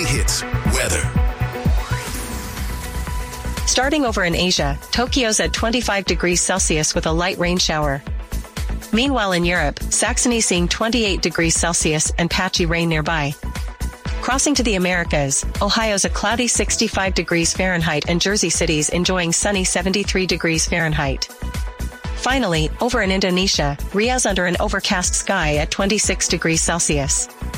Daily Hits weather. Starting over in Asia, Tokyo's at 25 degrees Celsius with a light rain shower. Meanwhile in Europe, Saxony's seeing 28 degrees Celsius and patchy rain nearby. Crossing to the Americas, Ohio's a cloudy 65 degrees Fahrenheit and Jersey City's enjoying sunny 73 degrees Fahrenheit. Finally, over in Indonesia, Riau's under an overcast sky at 26 degrees Celsius.